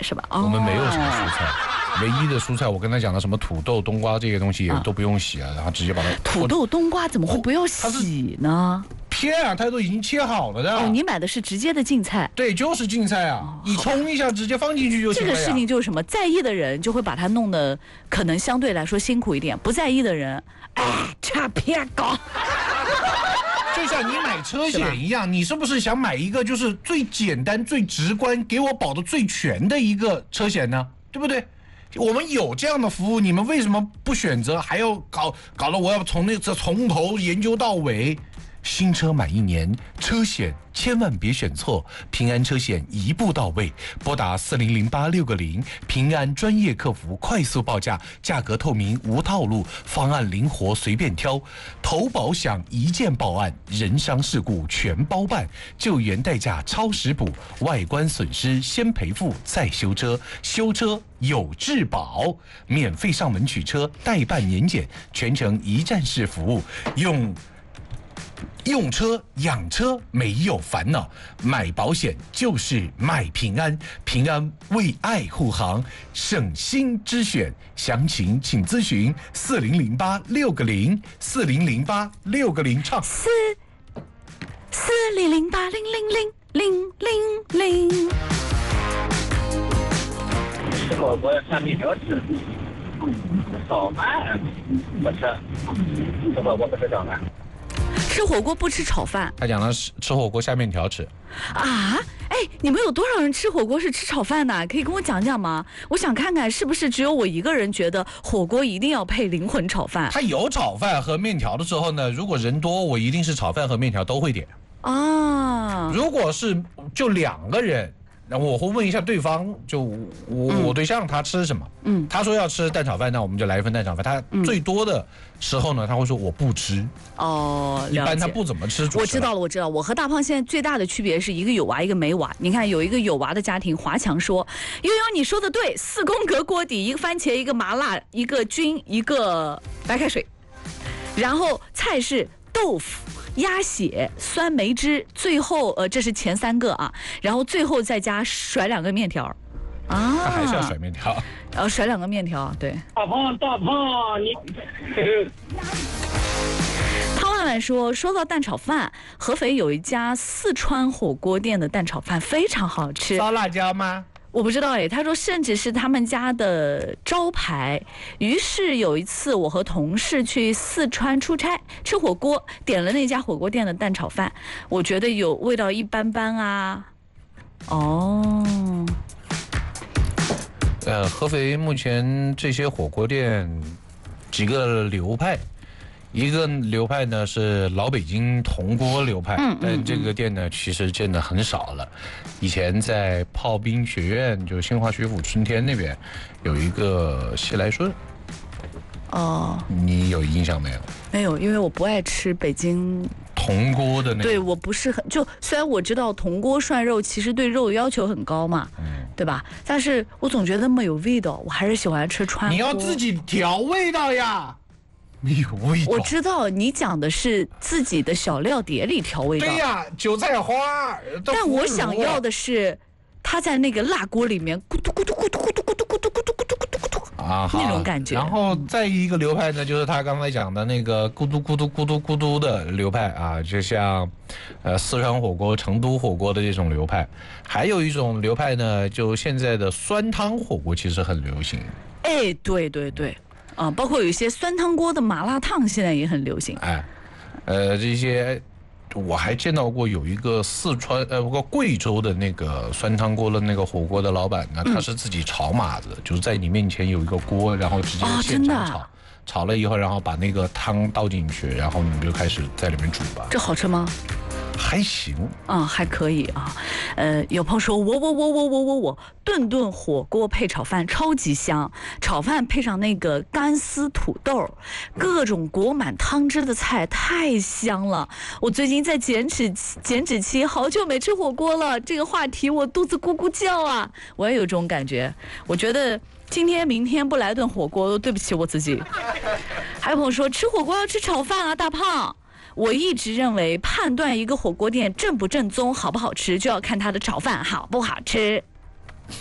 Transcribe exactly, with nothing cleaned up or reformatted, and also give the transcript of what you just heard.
是吧？哦、 我们没有什么蔬菜。唯一的蔬菜，我跟他讲的什么土豆、冬瓜这些东西也都不用洗啊，然后直接把它。 土豆、冬瓜怎么会不要洗呢？ 片啊，它都已经切好了的。 哦，你买的是直接的净菜。 对，就是净菜啊，哦、你冲一下，直接放进去就行了呀。 这个事情就是什么？在意的人就会把它弄得可能相对来说辛苦一点，不在意的人，哎，差偏高。 就像你买车险一样，你是不是想买一个就是最简单、最直观、给我保的最全的一个车险呢？对不对？我们有这样的服务，你们为什么不选择？还要搞搞得我要从那这从头研究到尾。新车满一年，车险千万别选错，平安车险一步到位。拨打四零零八六个零，平安专业客服快速报价，价格透明无套路，方案灵活随便挑。投保享一键报案，人伤事故全包办，救援代价超时补，外观损失先赔付再修车，修车有质保，免费上门取车，代办年检，全程一站式服务，用。用车养车没有烦恼，买保险就是买平安，平安为爱护航，省心之选。详情请咨询四零零八六个零四零零八六个零唱四四零零八零零零零零零。 吃火锅下面条吃，炒饭不吃，吃火锅不吃炒饭。 吃火锅不吃炒饭， 他讲的是吃火锅下面条吃啊！哎，你们有多少人吃火锅是吃炒饭的？可以跟我讲讲吗？我想看看是不是只有我一个人觉得火锅一定要配灵魂炒饭。 他有炒饭和面条的时候呢，如果人多，我一定是炒饭和面条都会点啊。如果是就两个人，然后我会问一下对方，就我、嗯、我对象他吃什么？嗯，他说要吃蛋炒饭，那我们就来一份蛋炒饭。他最多的时候呢，他会说我不吃。哦，一般他不怎么吃主食。 我知道了，我知道，我和大胖现在最大的区别是一个有娃，一个没娃。你看，有一个有娃的家庭，华强说：“悠悠，你说的对，四宫格锅底，一个番茄，一个麻辣，一个菌，一个白开水，然后菜是豆腐。”鸭血、酸梅汁，最后呃，这是前三个啊，然后最后再加甩两个面条， 啊，他还是要甩面条， 然后甩两个面条，对。 大胖，大胖，你。 汤婉婉说，说到蛋炒饭，合肥有一家四川火锅店的蛋炒饭非常好吃。 烧辣椒吗？ 我不知道哎，他说甚至是他们家的招牌。于是有一次我和同事去四川出差，吃火锅，点了那家火锅店的蛋炒饭，我觉得有味道一般般啊。哦， 呃，合肥目前这些火锅店几个流派。一个流派呢是老北京铜锅流派，嗯嗯嗯，但这个店呢其实见的很少了。以前在炮兵学院，就新华学府春天那边有一个西来顺。哦，你有印象没有？ 没有，因为我不爱吃北京铜锅的那个。 对，我不是很就虽然我知道铜锅涮肉其实对肉要求很高嘛，嗯，对吧？但是我总觉得没有味道，我还是喜欢吃川锅。 你要自己调味道呀。没有味道。 我知道你讲的是自己的小料碟里调味道。 对呀，韭菜花。 但我想要的是，它在那个辣锅里面咕嘟咕嘟咕嘟咕嘟咕嘟咕嘟咕嘟咕嘟咕嘟咕嘟啊，那种感觉。 然后再一个流派呢，就是他刚才讲的那个咕嘟咕嘟咕嘟咕嘟的流派啊，就像呃四川火锅、成都火锅的这种流派。还有一种流派呢，就现在的酸汤火锅其实很流行。 哎，对对对。啊，包括有一些酸汤锅的麻辣烫现在也很流行。哎， 呃，这些我还见到过有一个四川呃，不过贵州的那个酸汤锅的那个火锅的老板呢，嗯、他是自己炒码子，就是在你面前有一个锅，然后直接现场炒，哦、炒了以后，然后把那个汤倒进去，然后你就开始在里面煮吧。 这好吃吗？ 还行啊，还可以啊。呃，有朋友说我我我我我我我顿顿火锅配炒饭超级香，炒饭配上那个干丝土豆，各种裹满汤汁的菜太香了。我最近在减脂减脂期，好久没吃火锅了，这个话题我肚子咕咕叫啊。我也有这种感觉，我觉得今天明天不来顿火锅，对不起我自己。还有朋友说吃火锅要吃炒饭啊，大胖。我一直认为，判断一个火锅店正不正宗、好不好吃，就要看它的炒饭好不好吃。